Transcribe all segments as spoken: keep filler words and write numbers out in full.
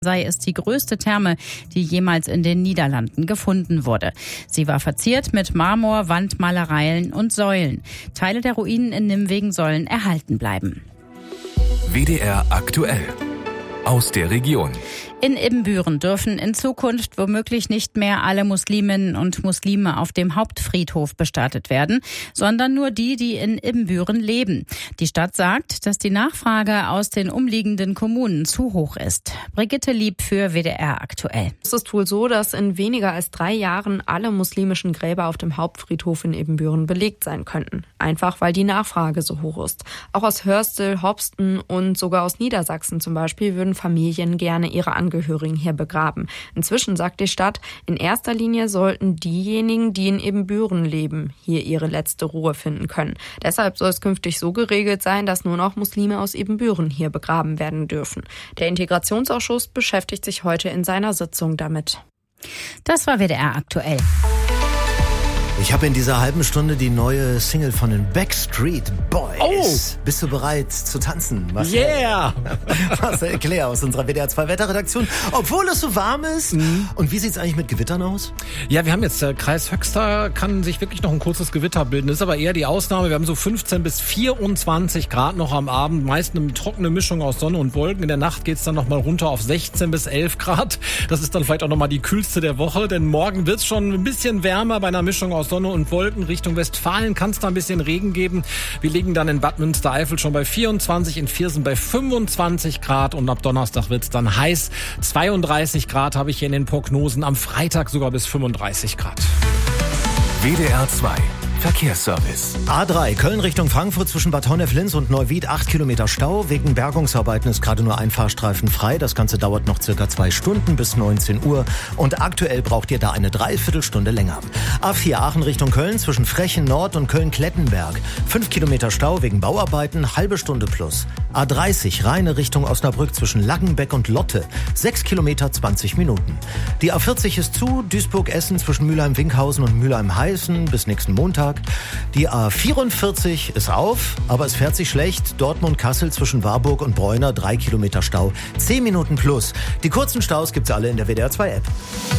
sei es die größte Therme, die jemals in den Niederlanden gefunden wurde. Sie war verziert mit Marmor, Wandmalereien und Säulen. Teile der Ruinen in Nimwegen sollen erhalten bleiben. W D R aktuell aus der Region. In Ibbenbüren dürfen in Zukunft womöglich nicht mehr alle Musliminnen und Muslime auf dem Hauptfriedhof bestattet werden, sondern nur die, die in Ibbenbüren leben. Die Stadt sagt, dass die Nachfrage aus den umliegenden Kommunen zu hoch ist. Brigitte Lieb für W D R aktuell. Es ist wohl so, dass in weniger als drei Jahren alle muslimischen Gräber auf dem Hauptfriedhof in Ibbenbüren belegt sein könnten. Einfach, weil die Nachfrage so hoch ist. Auch aus Hörstel, Hopsten und sogar aus Niedersachsen zum Beispiel würden Familien gerne ihre Angehörigen Angehörigen hier begraben. Inzwischen sagt die Stadt, in erster Linie sollten diejenigen, die in Ibbenbüren leben, hier ihre letzte Ruhe finden können. Deshalb soll es künftig so geregelt sein, dass nur noch Muslime aus Ibbenbüren hier begraben werden dürfen. Der Integrationsausschuss beschäftigt sich heute in seiner Sitzung damit. Das war W D R aktuell. Ich habe in dieser halben Stunde die neue Single von den Backstreet Boys. Oh. Bist du bereit zu tanzen? Marcel? Yeah! Marcel Claire aus unserer W D R zwei Wetterredaktion. Obwohl es so warm ist. Mhm. Und wie sieht's eigentlich mit Gewittern aus? Ja, wir haben jetzt, der Kreis Höxter kann sich wirklich noch ein kurzes Gewitter bilden. Das ist aber eher die Ausnahme. Wir haben so fünfzehn bis vierundzwanzig Grad noch am Abend. Meist eine trockene Mischung aus Sonne und Wolken. In der Nacht geht's dann noch mal runter auf sechzehn bis elf Grad. Das ist dann vielleicht auch noch mal die kühlste der Woche. Denn morgen wird's schon ein bisschen wärmer bei einer Mischung aus Sonne und Wolken. Richtung Westfalen kann es da ein bisschen Regen geben. Wir liegen dann in Bad Münstereifel schon bei vierundzwanzig, in Viersen bei fünfundzwanzig Grad und ab Donnerstag wird es dann heiß. zweiunddreißig Grad habe ich hier in den Prognosen, am Freitag sogar bis fünfunddreißig Grad. W D R zwei Verkehrsservice. A drei, Köln Richtung Frankfurt zwischen Bad Honnef-Linz und Neuwied, acht Kilometer Stau. Wegen Bergungsarbeiten ist gerade nur ein Fahrstreifen frei. Das Ganze dauert noch circa zwei Stunden bis neunzehn Uhr. Und aktuell braucht ihr da eine Dreiviertelstunde länger. A vier, Aachen Richtung Köln zwischen Frechen Nord und Köln-Klettenberg. fünf Kilometer Stau wegen Bauarbeiten, halbe Stunde plus. A dreißig, Rheine Richtung Osnabrück zwischen Laggenbeck und Lotte. sechs Kilometer, zwanzig Minuten. Die A vierzig ist zu, Duisburg-Essen zwischen Mülheim-Winkhausen und Mülheim-Heißen bis nächsten Montag. Die A vierundvierzig ist auf, aber es fährt sich schlecht. Dortmund-Kassel zwischen Warburg und Bräuner, drei Kilometer Stau, zehn Minuten plus. Die kurzen Staus gibt's alle in der W D R zwei App.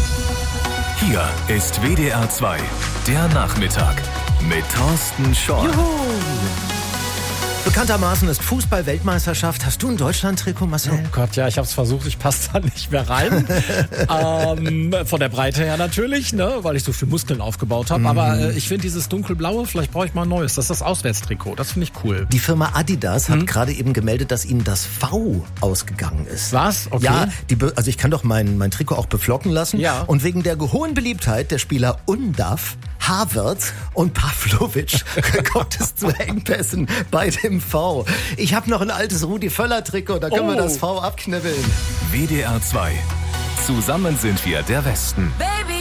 Hier ist W D R zwei, der Nachmittag mit Thorsten Schorr. Juhu! Bekanntermaßen ist Fußball-Weltmeisterschaft. Hast du ein Deutschland-Trikot, Marcel? Oh Gott, ja, ich habe es versucht, ich passe da nicht mehr rein. ähm, von der Breite her natürlich, ne, weil ich so viel Muskeln aufgebaut habe. Mhm. Aber äh, ich finde dieses dunkelblaue, vielleicht brauche ich mal ein neues. Das ist das Auswärtstrikot, das finde ich cool. Die Firma Adidas hat mhm. gerade eben gemeldet, dass ihnen das V ausgegangen ist. Was? Okay. Ja, die Be- also ich kann doch mein, mein Trikot auch beflocken lassen. Ja. Und wegen der hohen Beliebtheit der Spieler Undav, Havertz und Pavlovic kommt es zu Engpässen bei dem V. Ich habe noch ein altes Rudi Völler Trikot, da können oh. wir das V abknibbeln. W D R zwei. Zusammen sind wir der Westen.